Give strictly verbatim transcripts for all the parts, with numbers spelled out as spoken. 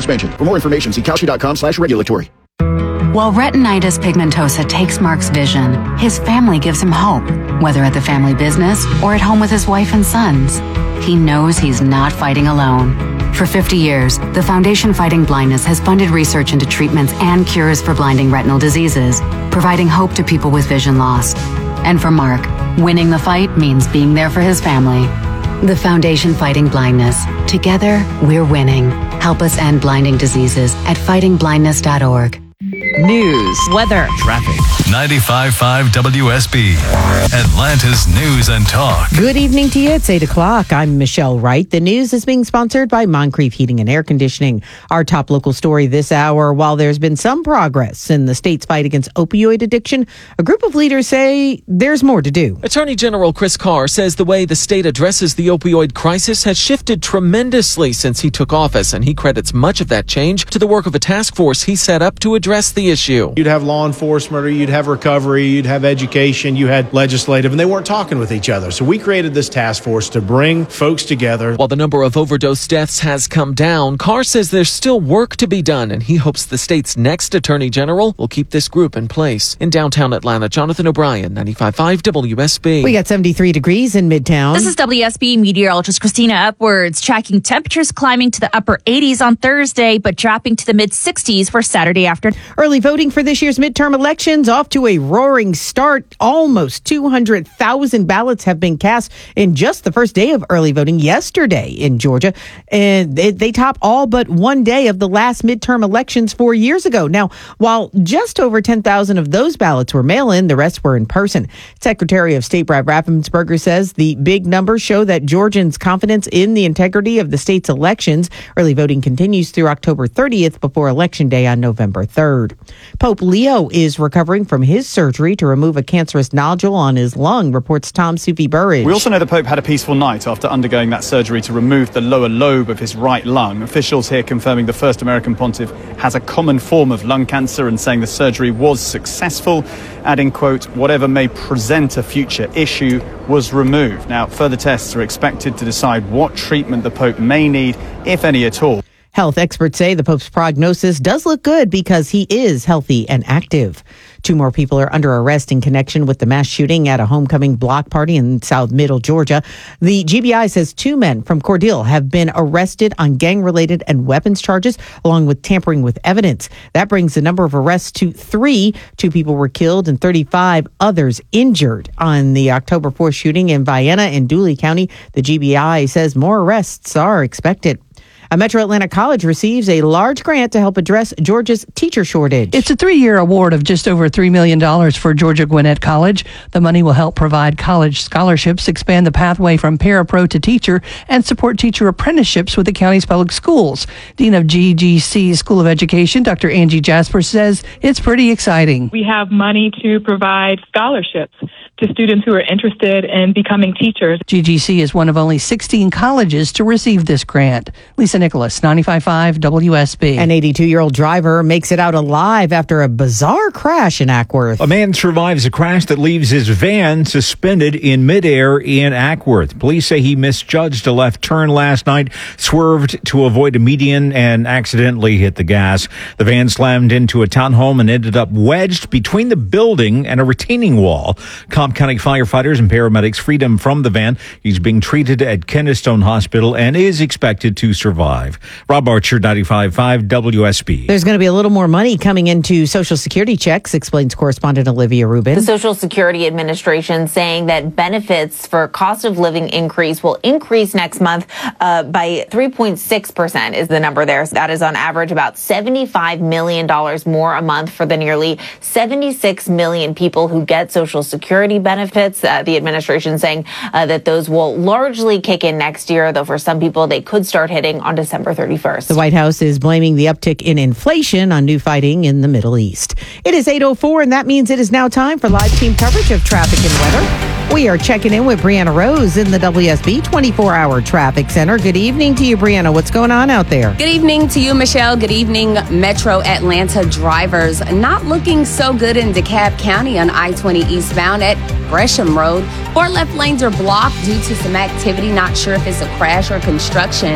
suspension. For more information, see Kalshi.com slash regulatory. While retinitis pigmentosa takes Mark's vision, his family gives him hope, whether at the family business or at home with his wife and sons. He knows he's not fighting alone. For fifty years, the Foundation Fighting Blindness has funded research into treatments and cures for blinding retinal diseases, providing hope to people with vision loss. And for Mark, winning the fight means being there for his family. The Foundation Fighting Blindness. Together, we're winning. Help us end blinding diseases at fighting blindness dot org. News, weather, traffic. ninety-five point five W S B, Atlanta's News and Talk. Good evening to you. It's eight o'clock. I'm Michelle Wright. The news is being sponsored by Moncrief Heating and Air Conditioning. Our top local story this hour, while there's been some progress in the state's fight against opioid addiction, a group of leaders say there's more to do. Attorney General Chris Carr says the way the state addresses the opioid crisis has shifted tremendously since he took office, and he credits much of that change to the work of a task force he set up to address the issue. You'd have law enforcement, or you'd have recovery, you'd have education, you had legislative, and they weren't talking with each other. So we created this task force to bring folks together. While the number of overdose deaths has come down, Carr says there's still work to be done, and he hopes the state's next attorney general will keep this group in place. In downtown Atlanta, Jonathan O'Brien, ninety-five point five W S B. We got seventy-three degrees in Midtown. This is W S B meteorologist Christina Upwards, tracking temperatures climbing to the upper eighties on Thursday, but dropping to the mid sixties for Saturday afternoon. Early voting for this year's midterm elections off to a roaring start. Almost two hundred thousand ballots have been cast in just the first day of early voting yesterday in Georgia. And they, they top all but one day of the last midterm elections four years ago. Now, while just over ten thousand of those ballots were mail-in, the rest were in person. Secretary of State Brad Raffensperger says the big numbers show that Georgians' confidence in the integrity of the state's elections. Early voting continues through October thirtieth before Election Day on November third. Pope Leo is recovering from his surgery to remove a cancerous nodule on his lung, reports Tom Sufi Burridge. We also know the Pope had a peaceful night after undergoing that surgery to remove the lower lobe of his right lung. Officials here confirming the first American pontiff has a common form of lung cancer and saying the surgery was successful, adding, quote, whatever may present a future issue was removed. Now, further tests are expected to decide what treatment the Pope may need, if any at all. Health experts say the Pope's prognosis does look good because he is healthy and active. Two more people are under arrest in connection with the mass shooting at a homecoming block party in South Middle Georgia. The G B I says two men from Cordele have been arrested on gang-related and weapons charges, along with tampering with evidence. That brings the number of arrests to three. Two people were killed and thirty-five others injured on the October fourth shooting in Vienna and Dooley County. The G B I says more arrests are expected. A Metro Atlanta college receives a large grant to help address Georgia's teacher shortage. It's a three-year award of just over three million dollars for Georgia Gwinnett College. The money will help provide college scholarships, expand the pathway from parapro to teacher, and support teacher apprenticeships with the county's public schools. Dean of G G C School of Education, Doctor Angie Jasper, says it's pretty exciting. We have money to provide scholarships to students who are interested in becoming teachers. G G C is one of only sixteen colleges to receive this grant. Lisa Nicholas, ninety-five point five W S B. An eighty-two-year-old driver makes it out alive after a bizarre crash in Ackworth. A man survives a crash that leaves his van suspended in midair in Ackworth. Police say he misjudged a left turn last night, swerved to avoid a median, and accidentally hit the gas. The van slammed into a townhome and ended up wedged between the building and a retaining wall. Cobb County firefighters and paramedics freed him from the van. He's being treated at Kennestone Hospital and is expected to survive. Rob Archer, ninety-five point five W S B. There's going to be a little more money coming into Social Security checks, explains correspondent Olivia Rubin. The Social Security Administration saying that benefits for cost of living increase will increase next month uh, by three point six percent is the number there. So that is on average about seventy-five million dollars more a month for the nearly seventy-six million people who get Social Security benefits. Uh, the administration saying uh, that those will largely kick in next year, though for some people they could start hitting on December thirty-first. The White House is blaming the uptick in inflation on new fighting in the Middle East. It is eight oh four, and that means it is now time for live team coverage of traffic and weather. We are checking in with Brianna Rose in the W S B twenty-four hour Traffic Center. Good evening to you, Brianna. What's going on out there? Good evening to you, Michelle. Good evening, Metro Atlanta drivers. Not looking so good in DeKalb County on I twenty eastbound at Gresham Road. Four left lanes are blocked due to some activity. Not sure if it's a crash or construction.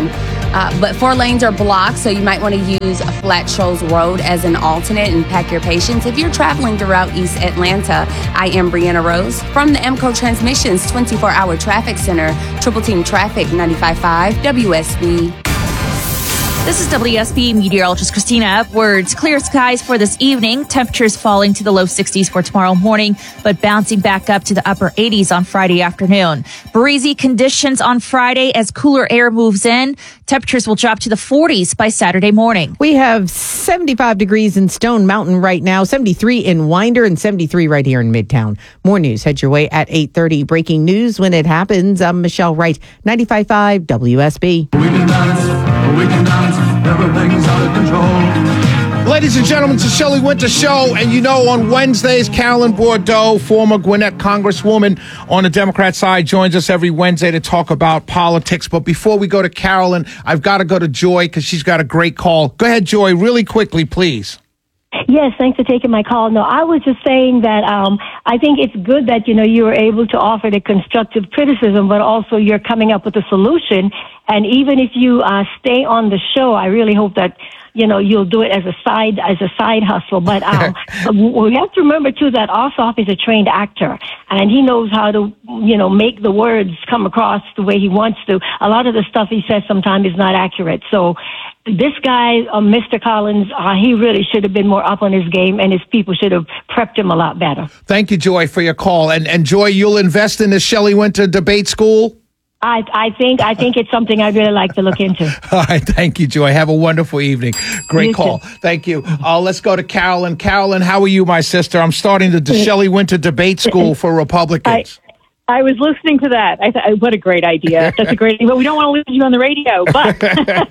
Uh, but four lanes are blocked, so you might want to use Flat Shoals Road as an alternate and pack your patience. If you're traveling throughout East Atlanta, I am Brianna Rose from the EMCO Transmissions twenty-four hour Traffic Center. Triple Team Traffic, ninety-five point five W S B. This is W S B meteorologist Christina Upwards. Clear skies for this evening. Temperatures falling to the low sixties for tomorrow morning, but bouncing back up to the upper eighties on Friday afternoon. Breezy conditions on Friday as cooler air moves in. Temperatures will drop to the forties by Saturday morning. We have seventy-five degrees in Stone Mountain right now, seventy-three in Winder, and seventy-three right here in Midtown. More news head your way at eight thirty. Breaking news when it happens. I'm Michelle Wright, ninety-five point five W S B. We can dance, we can dance, everything's out of control. Ladies and gentlemen, it's the Shelley Winter Show, and you know on Wednesdays, Carolyn Bourdeaux, former Gwinnett Congresswoman on the Democrat side, joins us every Wednesday to talk about politics. But before we go to Carolyn, I've got to go to Joy because she's got a great call. Go ahead, Joy, really quickly, please. Yes, thanks for taking my call. No, I was just saying that um, I think it's good that, you know, you were able to offer the constructive criticism, but also you're coming up with a solution. And even if you uh, stay on the show, I really hope that, you know, you'll do it as a side as a side hustle. But um, we have to remember, too, that Ossoff is a trained actor, and he knows how to, you know, make the words come across the way he wants to. A lot of the stuff he says sometimes is not accurate. So this guy, uh, Mister Collins, uh, he really should have been more up on his game, and his people should have prepped him a lot better. Thank you, Joy, for your call. And, and Joy, you'll invest in the Shelley Winter Debate School? I, I think I think it's something I'd really like to look into. All right. Thank you, Joy. Have a wonderful evening. Great You call. too. Thank you. Uh, let's go to Carolyn. Carolyn, how are you, my sister? I'm starting the Shelley Winter Debate School for Republicans. I was listening to that. I thought, what a great idea. That's a great idea. But we don't want to lose you on the radio. But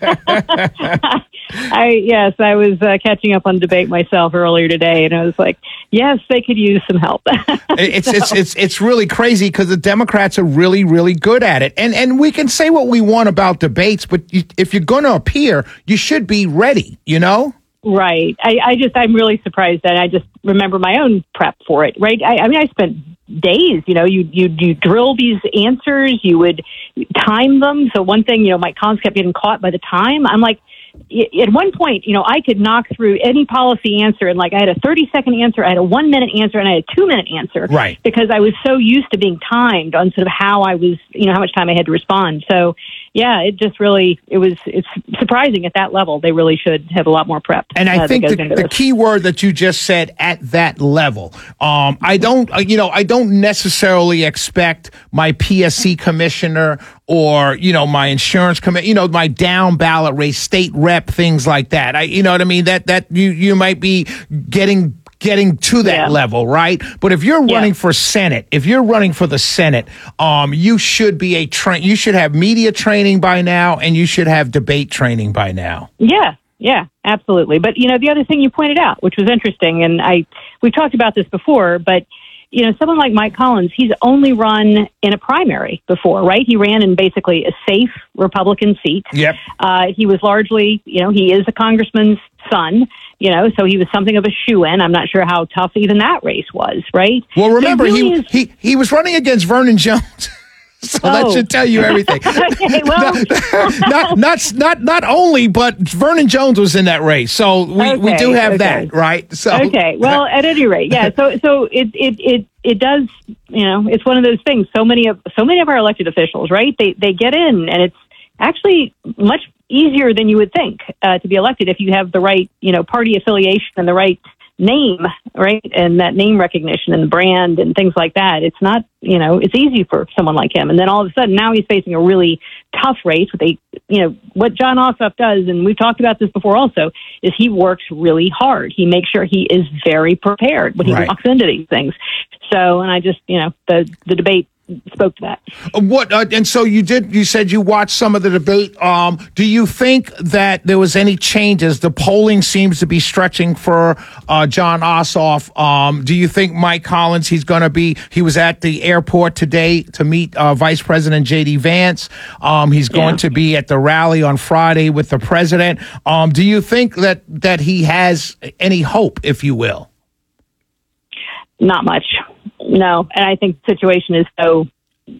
I, yes, I was uh, catching up on debate myself earlier today, and I was like, yes, they could use some help. it's, it's it's it's really crazy because the Democrats are really, really good at it. And and we can say what we want about debates, but you, if you're going to appear, you should be ready, you know? Right. I, I just, I'm really surprised that I just remember my own prep for it, right? I, I mean, I spent days, you know, you, you, you drill these answers, you would time them. So one thing, you know, Mike Collins kept getting caught by the time. I'm like, at one point, you know, I could knock through any policy answer, and like I had a thirty second answer, I had a one minute answer, and I had a two minute answer. Right. Because I was so used to being timed on sort of how I was, you know, how much time I had to respond. So, yeah, it just really, it was, it's surprising at that level. They really should have a lot more prep. And I uh, think that the, goes into the this. key word that you just said, at that level, um, I don't, uh, you know, I don't necessarily expect my P S C commissioner or, you know, my insurance commi- you know, my down ballot race, state rep, things like that. I, you know what I mean? That, that you, you might be getting, getting to that Yeah. level, right? But if you're running for Senate, if you're running for the Senate, um, you should be a train, you should have media training by now, and you should have debate training by now. Yeah, yeah, absolutely. But, you know, the other thing you pointed out, which was interesting, and I we've talked about this before, but, you know, someone like Mike Collins, he's only run in a primary before, right? He ran in basically a safe Republican seat. Yep. Uh, he was largely, you know, he is a congressman's son, you know, so he was something of a shoo-in. I'm not sure how tough even that race was, right? Well, remember, So it really he, is- he he was running against Vernon Jones. So that Oh. should tell you everything. Okay, well, not, not not not only, but Vernon Jones was in that race, so we, we do Okay, have okay. that, right? So okay, well, at any rate, yeah. So so it it it it does, you know, it's one of those things. So many of so many of our elected officials, right? They they get in, and it's actually much easier than you would think uh, to be elected if you have the right, you know, party affiliation and the right name, right? And that name recognition and the brand and things like that. It's not, you know, it's easy for someone like him. And then all of a sudden now he's facing a really tough race with a, you know, what John Ossoff does, and we've talked about this before also, is he works really hard. He makes sure he is very prepared when he Right. walks into these things. So, and I just, you know, the, the debate spoke to that. Uh, What uh, and so you did? You said you watched some of the debate. Um, do you think that there was any changes? The polling seems to be stretching for uh, John Ossoff. Um, do you think Mike Collins? He's going to be. He was at the airport today to meet uh, Vice President J D Vance. Um, he's going Yeah. to be at the rally on Friday with the president. Um, do you think that that he has any hope, if you will? Not much. No. And I think the situation is so,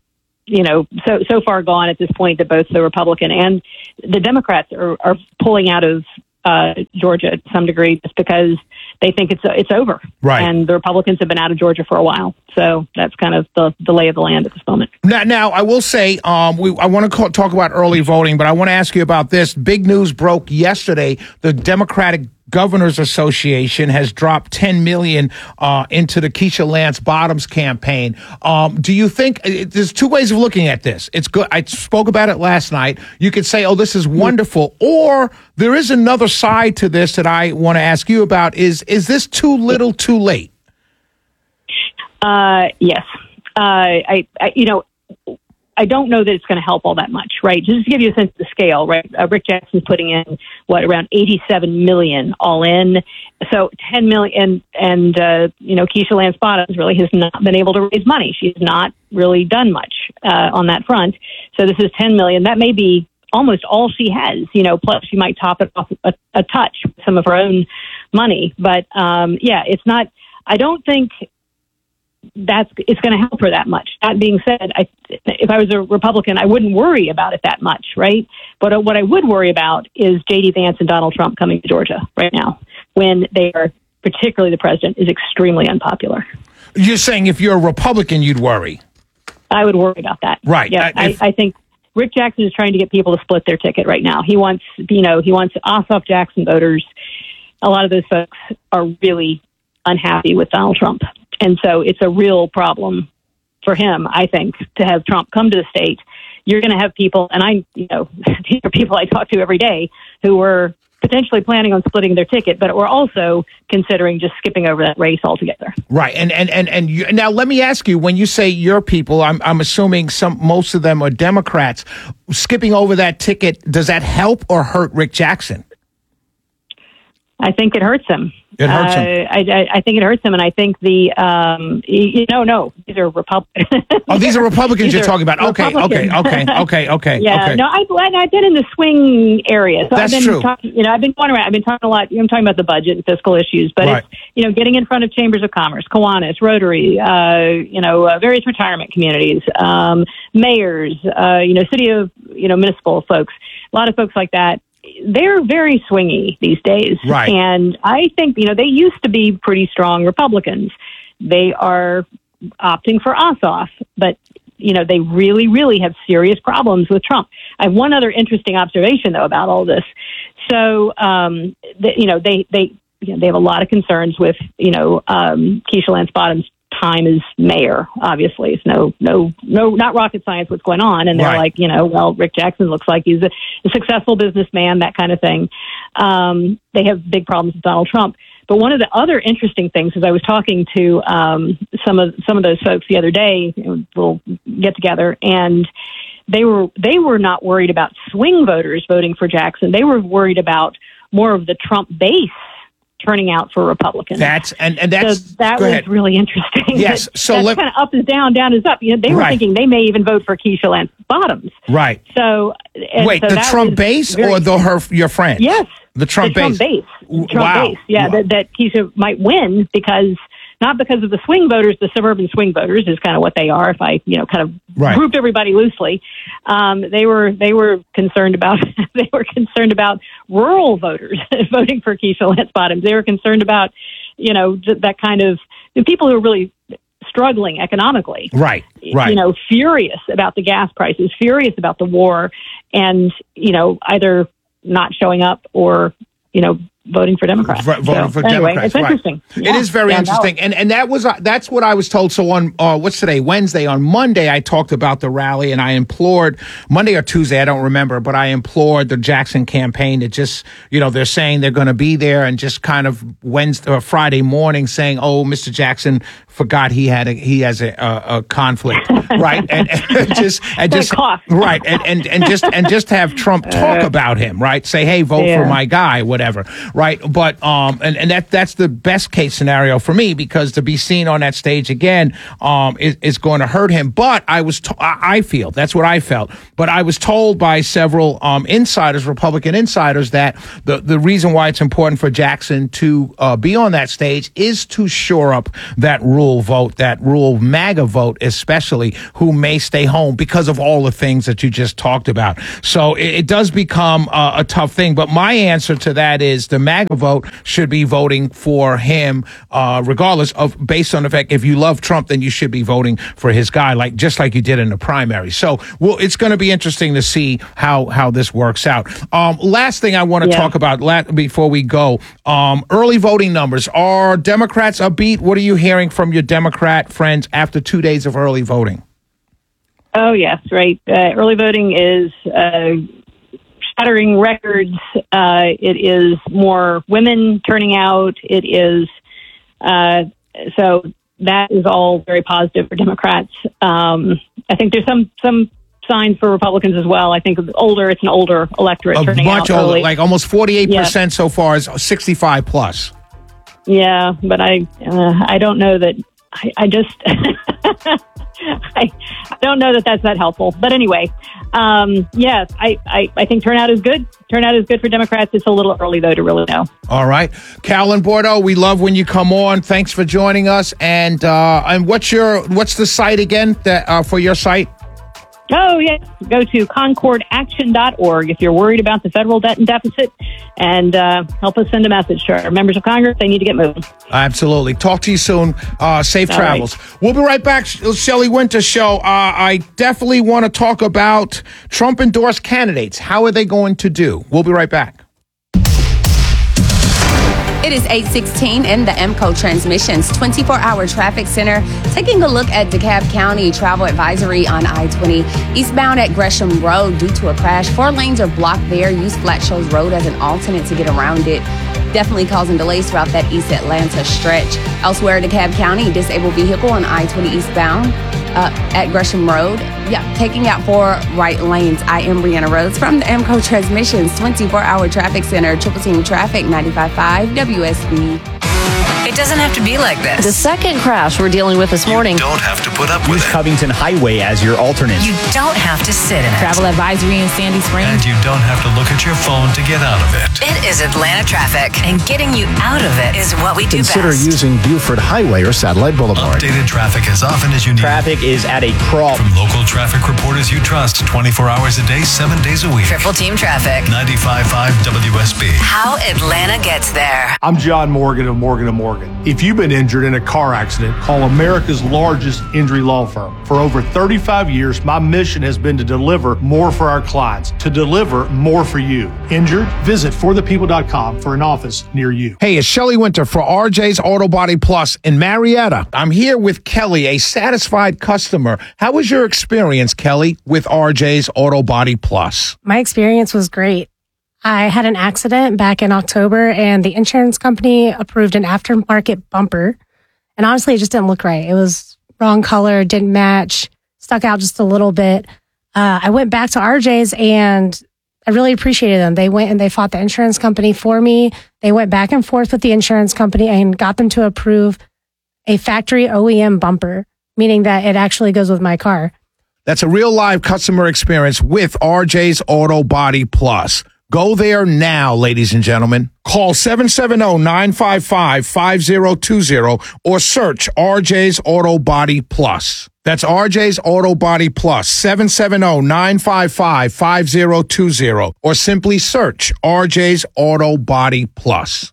you know, so so far gone at this point that both the Republican and the Democrats are, are pulling out of uh, Georgia to some degree just because they think it's it's over. Right. And the Republicans have been out of Georgia for a while. So that's kind of the, the lay of the land at this moment. Now, now I will say, um, we, I want to call, talk about early voting, but I want to ask you about this. Big news broke yesterday. The Democratic Governors Association has dropped ten million dollars uh, into the Keisha Lance Bottoms campaign. Um, do you think it, there's two ways of looking at this? It's good. I spoke about it last night. You could say, "Oh, this is wonderful," or there is another side to this that I want to ask you about. Is is this too little, too late? Uh, yes. Uh, I, I, you know, I don't know that it's going to help all that much, right? Just to give you a sense of the scale, right? Uh, Rick Jackson's putting in what around eighty-seven million all in, so ten million, and uh, you know, Keisha Lance Bottoms really has not been able to raise money. She's not really done much uh, on that front. So this is ten million. That may be almost all she has, you know. Plus, she might top it off a, a touch with some of her own money, but um, yeah, it's not. I don't think that's it's going to help her that much. That being said, I, if I was a Republican, I wouldn't worry about it that much, right? But uh, what I would worry about is J D Vance and Donald Trump coming to Georgia right now, when they are, particularly the president, is extremely unpopular. You're saying if you're a Republican, you'd worry? I would worry about that. Right. Yeah, Uh, if- I, I think Rick Jackson is trying to get people to split their ticket right now. He wants, you know, he wants Ossoff Jackson voters. A lot of those folks are really unhappy with Donald Trump. And so it's a real problem for him, I think, to have Trump come to the state. You're going to have people, and I, you know, these are people I talk to every day who were potentially planning on splitting their ticket, but were also considering just skipping over that race altogether. Right. And and and and you, now let me ask you, when you say your people, I'm I'm assuming some most of them are Democrats. Skipping over that ticket, does that help or hurt Rick Jackson? I think it hurts him. It hurts him. Uh, I, I, I think it hurts him, and I think the um, you know, no, these are Republicans. Oh, these are Republicans These you're are talking about. Okay, okay, Republicans. okay, okay, okay. Yeah, okay. no, I, I've been in the swing area. So That's I've been true. Talking, you know, I've been going around. I've been talking a lot. I'm talking about the budget and fiscal issues, but Right. it's, you know, getting in front of chambers of commerce, Kiwanis, Rotary, uh, you know, uh, various retirement communities, um, mayors, uh, you know, city of, you know, municipal folks, a lot of folks like that. They're very swingy these days. Right. And I think, you know, they used to be pretty strong Republicans. They are opting for Ossoff, but, you know, they really, really have serious problems with Trump. I have one other interesting observation, though, about all this. So, um, the, you know, they, they, you know, they have a lot of concerns with, you know, um, Keisha Lance Bottoms' time as mayor. Obviously, it's no, no, no, not rocket science what's going on. And they're Right. like, you know, well, Rick Jackson looks like he's a, a successful businessman, that kind of thing. Um, they have big problems with Donald Trump. But one of the other interesting things is I was talking to um, some of some of those folks the other day, you know, we'll get together, and they were they were not worried about swing voters voting for Jackson. They were worried about more of the Trump base turning out for Republicans. That's and, and that's so that go was ahead. really interesting. Yes, That- so that's let- kind of up is down, down is up. You know, they were Right. thinking they may even vote for Keisha Lance Bottoms. Right. So and Wait, so the that Trump was base very- or the her your friend? Yes. The Trump the base. Trump base. Trump Wow. base. Yeah, Wow. that, that Keisha might win because not because of the swing voters, the suburban swing voters is kind of what they are. If I, you know, kind of Right. grouped everybody loosely, um, they were they were concerned about they were concerned about rural voters voting for Keisha Lance Bottoms. They were concerned about, you know, th- that kind of the people who are really struggling economically. Right. Right. You know, furious about the gas prices, furious about the war, and, you know, either not showing up or, you know, voting for Democrats. V- voting So, for anyway, Democrats. It's right. interesting. It Yeah. is very Yeah, no. interesting, and and that was uh, that's what I was told. So on uh, what's today? Wednesday. On Monday, I talked about the rally, and I implored Monday or Tuesday, I don't remember, but I implored the Jackson campaign to just, you know, they're saying they're going to be there, and just kind of Wednesday or Friday morning saying, "Oh, Mister Jackson forgot he had a he has a, a, a conflict," right? And, and just and just cough. right, and, and and just and just have Trump talk Uh, about him, right? Say, "Hey, vote yeah. for my guy," whatever. right? But um, and and that that's the best case scenario for me, because to be seen on that stage again um is, is going to hurt him. But I was to- I feel that's what I felt. But I was told by several um insiders, Republican insiders, that the the reason why it's important for Jackson to uh, be on that stage is to shore up that rural vote, that rural MAGA vote, especially, who may stay home because of all the things that you just talked about. So it, it does become uh, a tough thing. But my answer to that is the MAGA vote should be voting for him, uh, regardless of, based on the fact, if you love Trump, then you should be voting for his guy, like just like you did in the primary. So, well, it's going to be interesting to see how how this works out. Um, last thing I want to Yeah. talk about la- before we go, um, early voting numbers. Are Democrats upbeat? What are you hearing from your Democrat friends after two days of early voting? Oh, yes, right. Uh, early voting is uh, shattering records. Uh, it is more women turning out. It is, uh, so that is all very positive for Democrats. Um, I think there's some, some signs for Republicans as well. I think older, it's an older electorate A turning much out older, early. like almost forty-eight percent so far is sixty-five plus. Yeah, but I, uh, I don't know that. I, I just, I, I don't know that that's that helpful. But anyway, um, yes, I, I, I think turnout is good. Turnout is good for Democrats. It's a little early though to really know. All right, Carolyn Bordeaux, we love when you come on. Thanks for joining us. And uh, and what's your what's the site again that uh, for your site? Oh, yes. Go to concord action dot org if you're worried about the federal debt and deficit, and uh, help us send a message to our members of Congress. They need to get moving. Absolutely. Talk to you soon. Uh, safe All travels. We'll be right back. Shelley Winter Show. Uh, I definitely want to talk about Trump endorsed candidates. How are they going to do? We'll be right back. It is eight sixteen in the M C O Transmissions twenty-four hour traffic center. Taking a look at DeKalb County travel advisory on I twenty eastbound at Gresham Road due to a crash. Four lanes are blocked there. Use Flat Shoals Road as an alternate to get around it. Definitely causing delays throughout that East Atlanta stretch. Elsewhere, DeKalb County, disabled vehicle on I twenty eastbound uh, at Gresham Road. Yeah, taking out four right lanes. I am Brianna Rhodes from the M C O Transmissions twenty-four hour traffic center. Triple Team Traffic ninety-five point five W S B. It doesn't have to be like this. The second crash we're dealing with this morning. You don't have to put up with Use it. Covington Highway as your alternate. You don't have to sit in it. Travel advisory in Sandy Springs. And you don't have to look at your phone to get out of it. It is Atlanta traffic, and getting you out of it is what we do Consider best. using Buford Highway or Satellite Boulevard. Updated traffic as often as you need. Traffic is at a crawl. From local traffic reporters you trust twenty-four hours a day, seven days a week. Triple Team Traffic. ninety-five point five W S B. How Atlanta gets there. I'm John Morgan of Morgan and Morgan. If you've been injured in a car accident, call America's largest injury law firm. For over thirty-five years, my mission has been to deliver more for our clients, to deliver more for you. Injured? Visit for the people dot com for an office near you. Hey, it's Shelley Winter for R J's Auto Body Plus in Marietta. I'm here with Kelly, a satisfied customer. How was your experience, Kelly, with R J's Auto Body Plus? My experience was great. I had an accident back in October, and the insurance company approved an aftermarket bumper. And honestly, it just didn't look right. It was wrong color, didn't match, stuck out just a little bit. Uh, I went back to R J's, and I really appreciated them. They went and they fought the insurance company for me. They went back and forth with the insurance company and got them to approve a factory O E M bumper, meaning that it actually goes with my car. That's a real live customer experience with R J's Auto Body Plus. Go there now, ladies and gentlemen. Call seven seven zero, nine five five, five zero two zero or search R J's Auto Body Plus. That's R J's Auto Body Plus, seven seven zero, nine five five, five zero two zero or simply search R J's Auto Body Plus.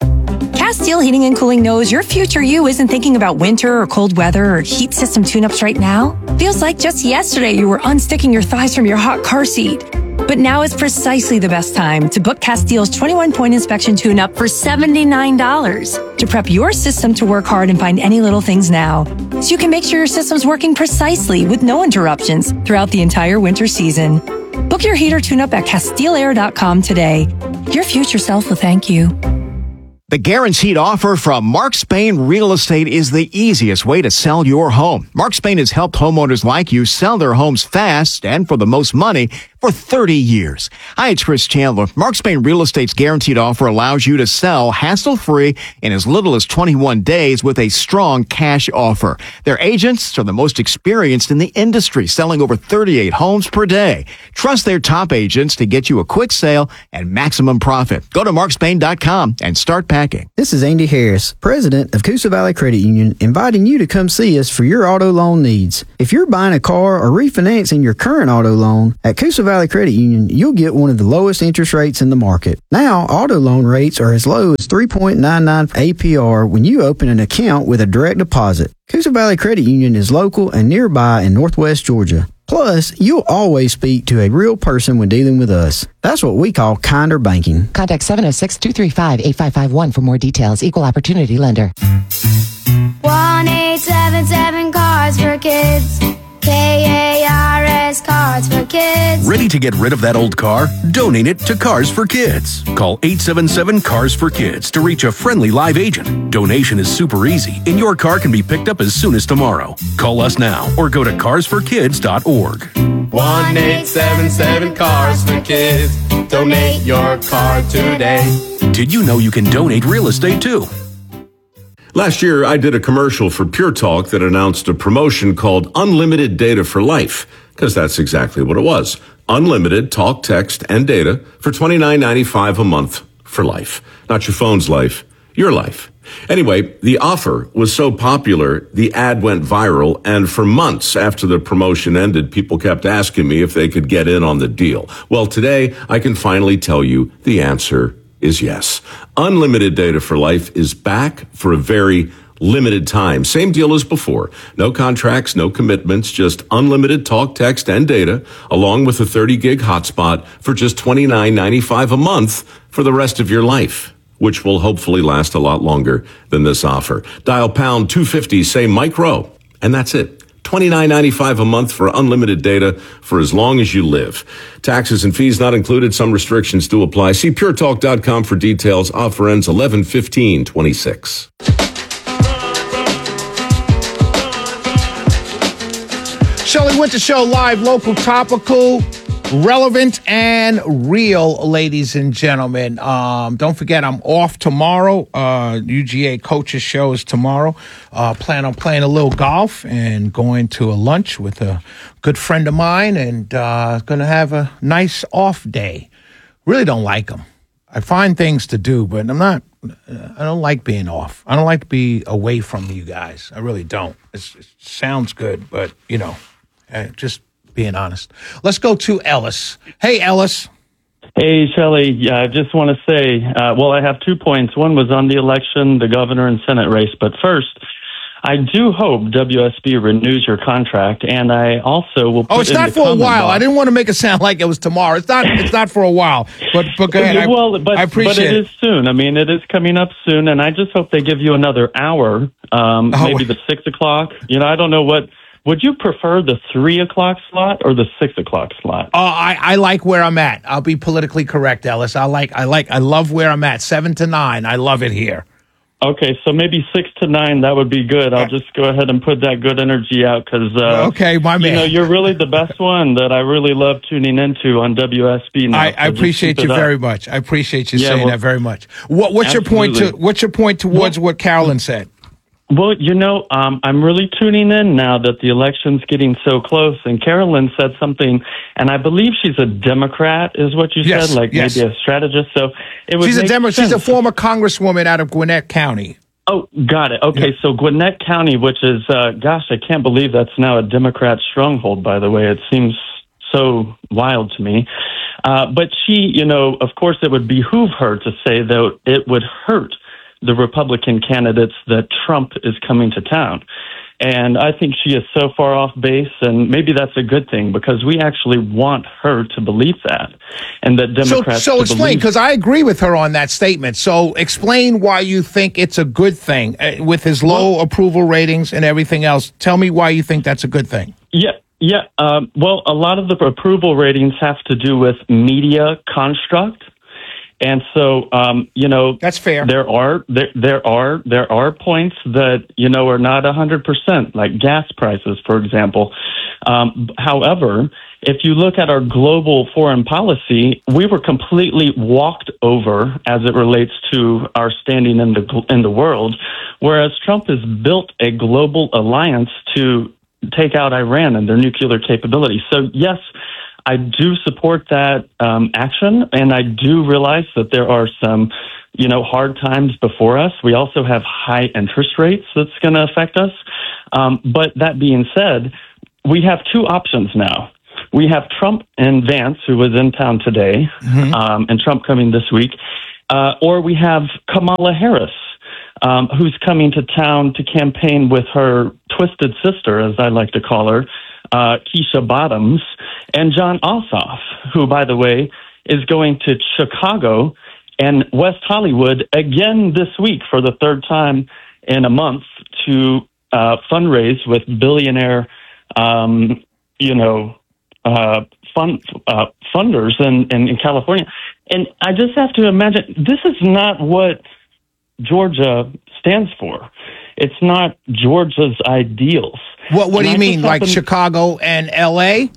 Castile Heating and Cooling knows your future you isn't thinking about winter or cold weather or heat system tune-ups right now. Feels like just yesterday you were unsticking your thighs from your hot car seat. But now is precisely the best time to book Castile's twenty-one point inspection tune-up for seventy-nine dollars to prep your system to work hard and find any little things now. So you can make sure your system's working precisely with no interruptions throughout the entire winter season. Book your heater tune-up at Castile Air dot com today. Your future self will thank you. The guaranteed offer from Mark Spain Real Estate is the easiest way to sell your home. Mark Spain has helped homeowners like you sell their homes fast and for the most money for for thirty years. Hi, it's Chris Chandler. Mark Spain Real Estate's guaranteed offer allows you to sell hassle-free in as little as twenty-one days with a strong cash offer. Their agents are the most experienced in the industry, selling over thirty-eight homes per day. Trust their top agents to get you a quick sale and maximum profit. Go to mark spain dot com and start packing. This is Andy Harris, president of Coosa Valley Credit Union, inviting you to come see us for your auto loan needs. If you're buying a car or refinancing your current auto loan, at Coosa Valley Credit Union, you'll get one of the lowest interest rates in the market. Now, auto loan rates are as low as three point nine nine A P R when you open an account with a direct deposit. Coosa Valley Credit Union is local and nearby in Northwest Georgia. Plus, you'll always speak to a real person when dealing with us. That's what we call kinder banking. Contact seven oh six, two three five, eight five five one for more details. Equal Opportunity Lender. one eight seven seven Cars for Kids. K A R S Cars for Kids. Ready to get rid of that old car? Donate it to Cars for Kids. Call eight seven seven Cars for Kids to reach a friendly live agent. Donation is super easy, and your car can be picked up as soon as tomorrow. Call us now or go to cars for kids dot org. one eight seven seven Cars for Kids. Donate your car today. Did you know you can donate real estate too? Last year, I did a commercial for Pure Talk that announced a promotion called Unlimited Data for Life, because that's exactly what it was. Unlimited talk, text, and data for twenty-nine ninety-five a month for life. Not your phone's life, your life. Anyway, the offer was so popular, the ad went viral, and for months after the promotion ended, people kept asking me if they could get in on the deal. Well, today, I can finally tell you the answer is yes. Unlimited Data for Life is back for a very limited time. Same deal as before. No contracts, no commitments, just unlimited talk, text, and data, along with a thirty gig hotspot for just twenty-nine ninety-five a month for the rest of your life, which will hopefully last a lot longer than this offer. Dial pound two fifty, say Mike Rowe, and that's it. twenty-nine ninety-five a month for unlimited data for as long as you live. Taxes and fees not included. Some restrictions do apply. See pure talk dot com for details. Offer ends eleven fifteen twenty-six. Shelley Winter Show live, local, topical, relevant, and real, ladies and gentlemen. Um, don't forget, I'm off tomorrow. Uh, U G A Coaches Show is tomorrow. Uh, plan on playing a little golf and going to a lunch with a good friend of mine, and uh, going to have a nice off day. Really don't like them. I find things to do, but I'm not. I don't like being off. I don't like to be away from you guys. I really don't. It's, it sounds good, but you know, uh, just being honest. Let's go to Ellis. Hey, Ellis. Hey, Shelley. I just want to say, uh, well, I have two points. One was on the election, the governor and Senate race. But first, I do hope W S B renews your contract, and I also will put Oh, it's in not the for a comment while. box- I didn't want to make it sound like it was tomorrow. It's not. It's not for a while. But but go ahead. I, well, but, I appreciate but it it. is soon. I mean, it is coming up soon, and I just hope they give you another hour, um, Oh. maybe the six o'clock. You know, I don't know what. Would you prefer the three o'clock slot or the six o'clock slot? Uh, I, I like where I'm at. I'll be politically correct, Ellis. I like I like I love where I'm at. Seven to nine. I love it here. Okay, so maybe six to nine, that would be good. I'll just go ahead and put that good energy out because, uh, Okay, my man. you know, you're really the best one that I really love tuning into on W S B now. I, I so just appreciate keep you it up. very much. I appreciate you Yeah, saying well- that very much. What what's your point to Absolutely. what's your point towards what Carolyn said? Well, you know, um, I'm really tuning in now that the election's getting so close. And Carolyn said something, and I believe she's a Democrat, is what you Yes, said, like yes. maybe a strategist. So it would She's a make Demo- she's a sense. former congresswoman out of Gwinnett County. Oh, got it. Okay, so Gwinnett County, which is, uh, gosh, I can't believe that's now a Democrat stronghold, by the way. It seems so wild to me. Uh, but she, you know, of course, it would behoove her to say that it would hurt the Republican candidates that Trump is coming to town. And I think she is so far off base, and maybe that's a good thing because we actually want her to believe that, and that Democrats. So, so to explain, believe- because I agree with her on that statement. So explain why you think it's a good thing uh, with his low approval ratings and everything else. Tell me why you think that's a good thing. Yeah, yeah. Um, well, a lot of the approval ratings have to do with media construct. And so, um, you know, that's fair. There are there there are there are points that you know are not a hundred percent, like gas prices, for example. Um, however, if you look at our global foreign policy, we were completely walked over as it relates to our standing in the in the world, whereas Trump has built a global alliance to take out Iran and their nuclear capability. So, yes, I do support that um, action, and I do realize that there are some, you know, hard times before us. We also have high interest rates that's going to affect us. Um, but that being said, we have two options now. We have Trump and Vance, who was in town today, mm-hmm. um, and Trump coming this week, uh, or we have Kamala Harris, um, who's coming to town to campaign with her twisted sister, as I like to call her, uh, Keisha Bottoms, and John Ossoff, who, by the way, is going to Chicago and West Hollywood again this week for the third time in a month to uh, fundraise with billionaire, um, you know, uh, fund, uh, funders in, in, in California. And I just have to imagine, this is not what Georgia stands for. It's not Georgia's ideals. What What And do you I mean, just like happen- Chicago and L A?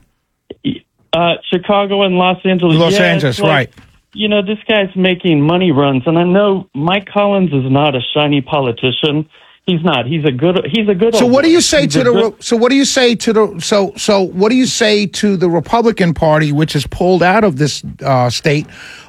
Uh, Chicago and Los Angeles. Los Yeah, Angeles, it's like, right. You know, this guy's making money runs, and I know Mike Collins is not a shiny politician. He's not. He's a good. He's a good. So old what do boy. you say He's to a the? good- Re- So what do you say to the? So so what do you say to the Republican Party, which is pulled out of this uh, state,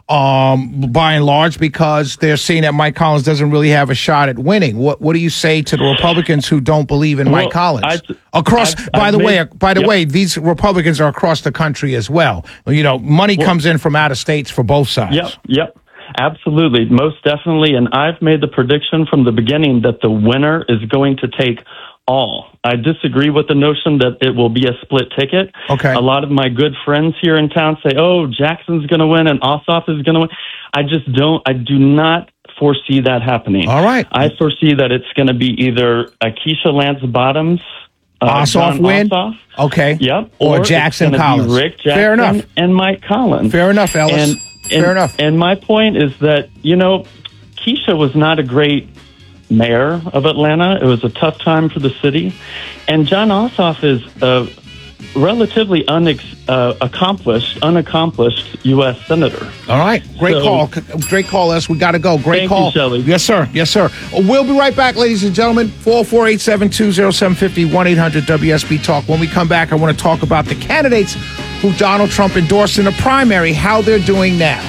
um, by and large, because they're seeing that Mike Collins doesn't really have a shot at winning. What What do you say to the Republicans who don't believe in Well, Mike Collins? I- across, I've- by I've the way, made- by the yep. way, these Republicans are across the country as well. You know, money Well- comes in from out of states for both sides. Yep, yep, absolutely, most definitely. And I've made the prediction from the beginning that the winner is going to take all. I disagree with the notion that it will be a split ticket. Okay. A lot of my good friends here in town say, "Oh, Jackson's going to win and Ossoff is going to win." I just don't. I do not foresee that happening. All right. I foresee that it's going to be either Keisha Lance Bottoms. Uh, Ossoff John win? Ossoff. Okay. Yep. Or it's Jackson gonna be Collins. Rick Jackson Fair enough. and Mike Collins. Fair enough, Ellis. And, and, Fair enough. And my point is that, you know, Keisha was not a great mayor of Atlanta. It was a tough time for the city. And John Ossoff is a relatively unex, uh, accomplished, unaccomplished U S senator. All right. Great So- call. Great call, S. We got to go. Great Thank you, call. Shelley. Yes, sir. Yes, sir. We'll be right back, ladies and gentlemen. four four eight seven two zero seven five zero, one eight hundred W S B Talk. When we come back, I want to talk about the candidates who Donald Trump endorsed in the primary, how they're doing now.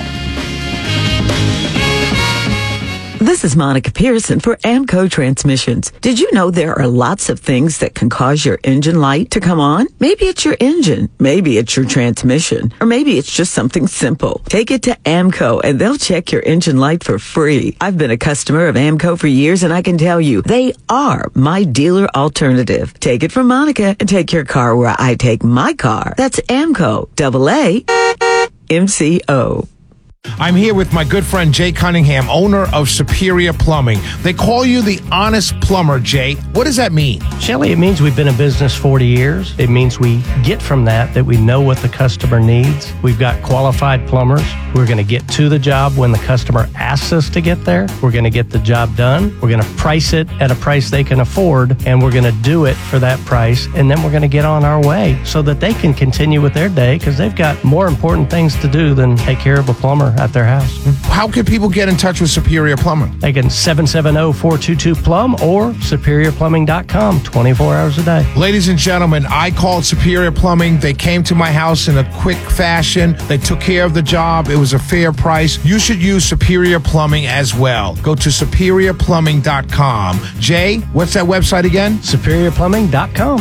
This is Monica Pearson for Amco Transmissions. Did you know there are lots of things that can cause your engine light to come on? Maybe it's your engine, maybe it's your transmission, or maybe it's just something simple. Take it to Amco and they'll check your engine light for free. I've been a customer of Amco for years and I can tell you they are my dealer alternative. Take it from Monica and take your car where I take my car. That's Amco, double A, M C O. I'm here with my good friend Jay Cunningham, owner of Superior Plumbing. They call you the honest plumber, Jay. What does that mean? Shelley, it means we've been in business forty years. It means we get from that that we know what the customer needs. We've got qualified plumbers. We're going to get to the job when the customer asks us to get there. We're going to get the job done. We're going to price it at a price they can afford, and we're going to do it for that price. And then we're going to get on our way so that they can continue with their day because they've got more important things to do than take care of a plumber at their house. How can people get in touch with Superior Plumbing? They can seven seven zero, four two two, plumb or superior plumbing dot com twenty-four hours a day. Ladies and gentlemen, I called Superior Plumbing. They came to my house in a quick fashion. They took care of the job. It was a fair price. You should use Superior Plumbing as well. Go to superior plumbing dot com. Jay, what's that website again? superior plumbing dot com.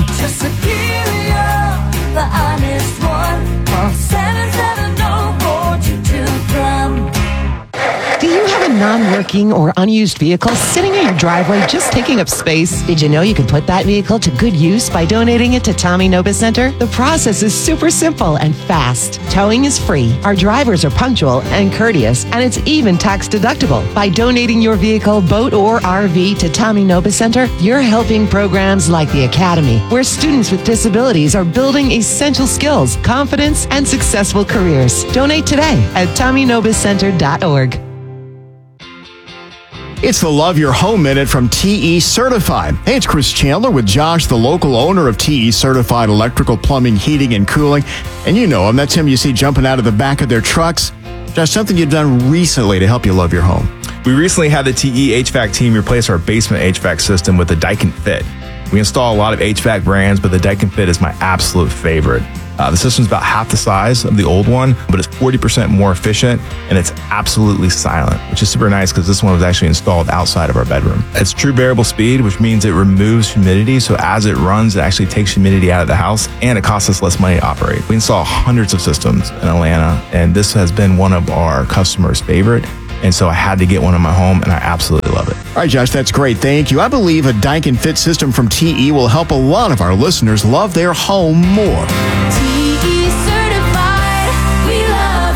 The honest one. Call seven seven zero, four two two, plumb. Do you have a non-working or unused vehicle sitting in your driveway just taking up space? Did you know you can put that vehicle to good use by donating it to Tommy Nobis Center? The process is super simple and fast. Towing is free. Our drivers are punctual and courteous, and it's even tax deductible. By donating your vehicle, boat, or R V to Tommy Nobis Center, you're helping programs like the Academy, where students with disabilities are building essential skills, confidence, and successful careers. Donate today at tommy nobis center dot org. It's the Love Your Home Minute from T E Certified. Hey, it's Chris Chandler with Josh, the local owner of T E Certified Electrical, Plumbing, Heating, and Cooling. And you know him. That's him you see jumping out of the back of their trucks. Josh, something you've done recently to help you love your home. We recently had the T E H V A C team replace our basement H V A C system with the Daikin Fit. We install a lot of H V A C brands, but the Daikin Fit is my absolute favorite. Uh, the system's about half the size of the old one, but it's forty percent more efficient, and it's absolutely silent, which is super nice because this one was actually installed outside of our bedroom. It's true variable speed, which means it removes humidity, so as it runs, it actually takes humidity out of the house, and it costs us less money to operate. We install hundreds of systems in Atlanta, and this has been one of our customers' favorite. And so I had to get one in my home, and I absolutely love it. All right, Josh, that's great. Thank you. I believe a Daikin Fit system from T E will help a lot of our listeners love their home more. T E certified, we love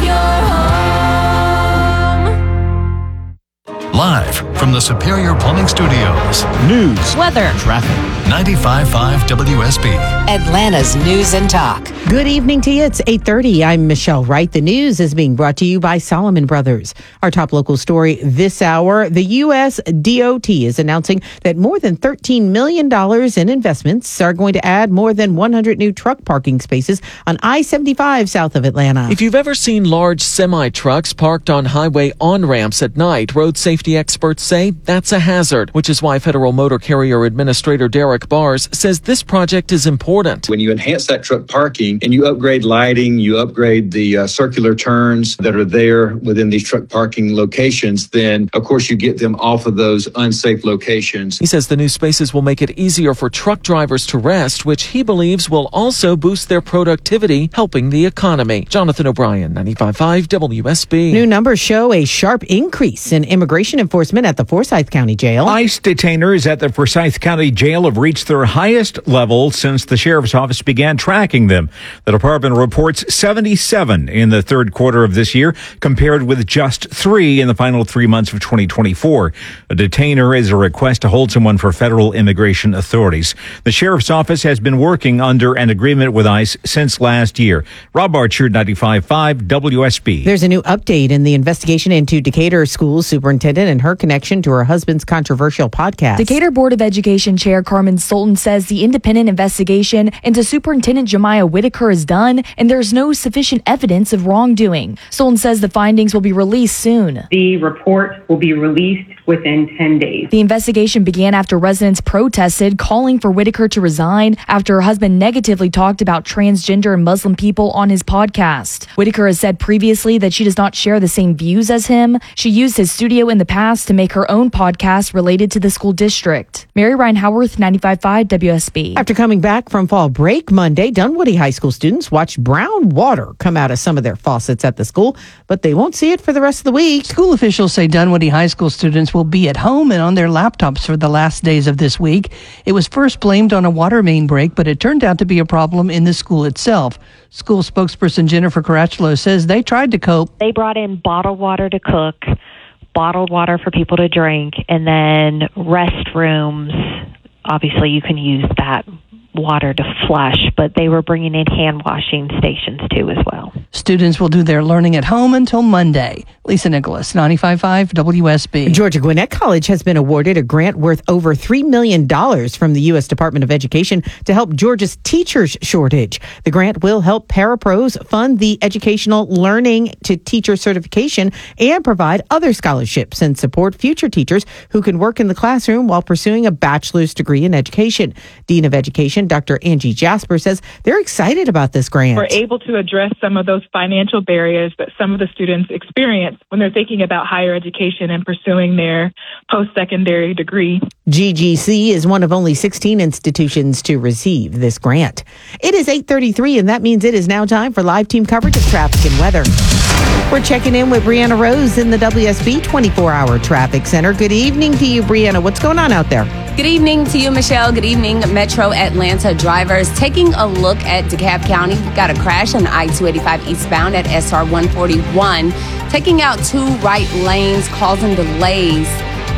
your home. Live from the Superior Plumbing Studios. News, weather, traffic. ninety-five point five W S B. Atlanta's News and Talk. Good evening to you. It's eight thirty. I'm Michelle Wright. The news is being brought to you by Solomon Brothers. Our top local story this hour, the U S D O T is announcing that more than thirteen million dollars in investments are going to add more than one hundred new truck parking spaces on I seventy-five south of Atlanta. If you've ever seen large semi-trucks parked on highway on-ramps at night, road safety experts say that's a hazard, which is why Federal Motor Carrier Administrator Derek Bars says this project is important. When you enhance that truck parking and you upgrade lighting, you upgrade the uh, circular turns that are there within these truck parking locations, then of course you get them off of those unsafe locations. He says the new spaces will make it easier for truck drivers to rest, which he believes will also boost their productivity, helping the economy. Jonathan O'Brien, ninety-five point five W S B. New numbers show a sharp increase in immigration enforcement at the Forsyth County Jail. ICE detainers at the Forsyth County Jail have reached their highest level since the sheriff's office began tracking them. The department reports seventy-seven in the third quarter of this year, compared with just three in the final three months of twenty twenty-four. A detainer is a request to hold someone for federal immigration authorities. The sheriff's office has been working under an agreement with ICE since last year. Rob Archer, ninety-five point five W S B. There's a new update in the investigation into Decatur School Superintendent and her connection to her husband's controversial podcast. Decatur Board of Education Chair Carmen Sultan says the independent investigation into Superintendent Jemiah Whitaker is done, and there's no sufficient evidence of wrongdoing. Sultan says the findings will be released soon. The report will be released within ten days. The investigation began after residents protested, calling for Whitaker to resign after her husband negatively talked about transgender and Muslim people on his podcast. Whitaker has said previously that she does not share the same views as him. She used his studio in the past to make her own podcast related to the school district. Mary Ryan Howarth, ninety-five point five W S B. After coming back from fall break Monday, Dunwoody High School students watched brown water come out of some of their faucets at the school, but they won't see it for the rest of the week. School officials say Dunwoody High School students will be at home and on their laptops for the last days of this week. It was first blamed on a water main break, but it turned out to be a problem in the school itself. School spokesperson Jennifer Caracciolo says they tried to cope. They brought in bottled water to cook, bottled water for people to drink, and then restrooms. Obviously, you can use that water to flush, but they were bringing in hand washing stations too as well. Students will do their learning at home until Monday. Lisa Nicholas, ninety-five point five W S B. Georgia Gwinnett College has been awarded a grant worth over three million dollars from the U S Department of Education to help Georgia's teachers shortage. The grant will help parapros fund the educational learning to teacher certification and provide other scholarships and support future teachers who can work in the classroom while pursuing a bachelor's degree in education. Dean of Education, Doctor Angie Jasper, says they're excited about this grant. We're able to address some of those financial barriers that some of the students experience when they're thinking about higher education and pursuing their post-secondary degree. G G C is one of only sixteen institutions to receive this grant. It is eight thirty-three, and that means it is now time for live team coverage of traffic and weather. We're checking in with Brianna Rose in the W S B twenty-four hour Traffic Center. Good evening to you, Brianna. What's going on out there? Good evening to you, Michelle. Good evening, Metro Atlanta drivers. Taking a look at DeKalb County, we've got a crash on I two eighty-five eastbound at S R one forty-one, taking out two right lanes, causing delays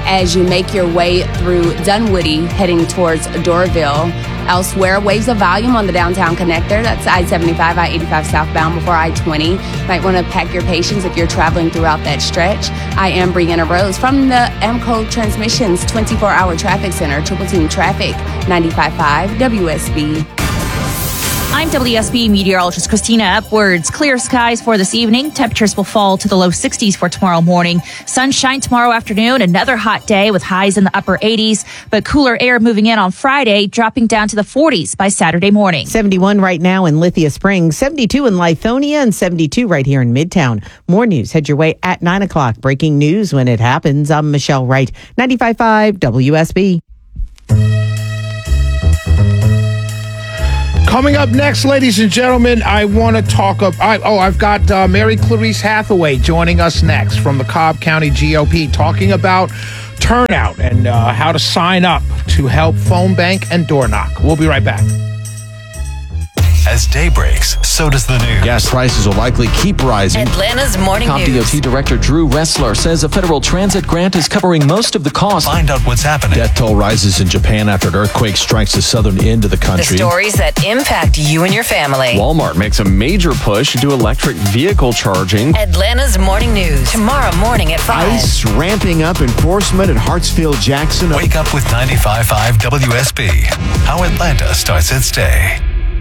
as you make your way through Dunwoody heading towards Doraville. Elsewhere, waves of volume on the downtown connector. That's I seventy-five, I eighty-five southbound before I twenty. Might want to pack your patience if you're traveling throughout that stretch. I am Brianna Rose from the AMCO Transmissions twenty-four hour Traffic Center, Triple Team Traffic, ninety-five point five W S B. I'm W S B meteorologist Christina Upwards. Clear skies for this evening. Temperatures will fall to the low sixties for tomorrow morning. Sunshine tomorrow afternoon. Another hot day with highs in the upper eighties, but cooler air moving in on Friday, dropping down to the forties by Saturday morning. seventy-one right now in Lithia Springs, seventy-two in Lithonia, and seventy-two right here in Midtown. More news head your way at nine o'clock. Breaking news when it happens. I'm Michelle Wright, ninety-five point five W S B. Coming up next, ladies and gentlemen, I want to talk about. I, oh, I've got uh, Mary Clarice Hathaway joining us next from the Cobb County G O P, talking about turnout and uh, how to sign up to help phone bank and door knock. We'll be right back. As day breaks, so does the news. Gas prices will likely keep rising. Atlanta's Morning Cobb News. D O T Director Drew Ressler says a federal transit grant is covering most of the cost. Find out what's happening. Death toll rises in Japan after an earthquake strikes the southern end of the The country. stories that impact you and your family. Walmart makes a major push into electric vehicle charging. Atlanta's Morning News. Tomorrow morning at five. ICE ramping up enforcement at Hartsfield-Jackson. Wake up with ninety-five point five W S B. How Atlanta starts its day.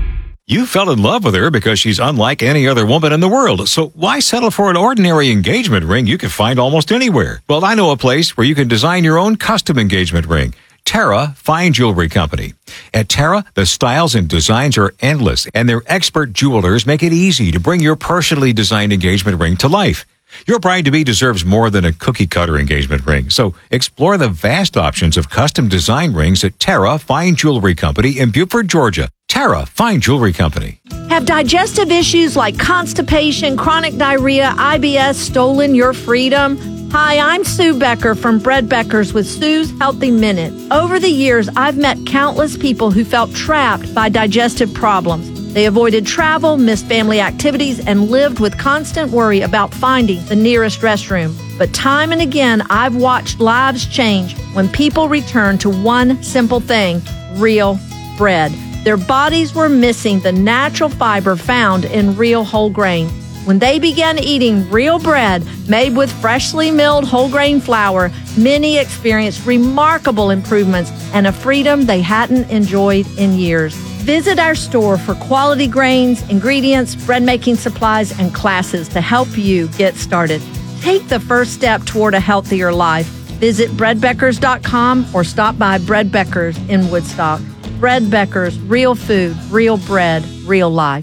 You fell in love with her because she's unlike any other woman in the world. So why settle for an ordinary engagement ring you can find almost anywhere? Well, I know a place where you can design your own custom engagement ring. Terra Fine Jewelry Company. At Terra, the styles and designs are endless, and their expert jewelers make it easy to bring your personally designed engagement ring to life. Your bride-to-be deserves more than a cookie-cutter engagement ring, so explore the vast options of custom design rings at Terra Fine Jewelry Company in Beaufort, Georgia. Terra Fine Jewelry Company. Have digestive issues like constipation, chronic diarrhea, I B S stolen your freedom? Hi, I'm Sue Becker from Bread Beckers with Sue's Healthy Minute. Over the years, I've met countless people who felt trapped by digestive problems. They avoided travel, missed family activities, and lived with constant worry about finding the nearest restroom. But time and again, I've watched lives change when people return to one simple thing: real bread. Their bodies were missing the natural fiber found in real whole grain. When they began eating real bread made with freshly milled whole grain flour, many experienced remarkable improvements and a freedom they hadn't enjoyed in years. Visit our store for quality grains, ingredients, bread making supplies, and classes to help you get started. Take the first step toward a healthier life. Visit bread beckers dot com or stop by Bread Beckers in Woodstock. Bread Beckers, real food, real bread, real life.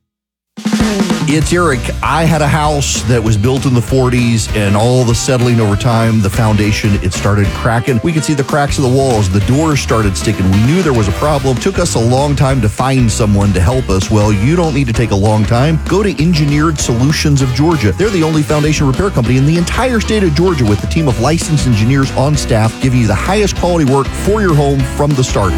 It's Eric. I had a house that was built in the forties, and all the settling over time, the foundation, it started cracking. We could see the cracks of the walls. The doors started sticking. We knew there was a problem. Took us a long time to find someone to help us. Well, you don't need to take a long time. Go to Engineered Solutions of Georgia. They're the only foundation repair company in the entire state of Georgia with a team of licensed engineers on staff giving you the highest quality work for your home from the start.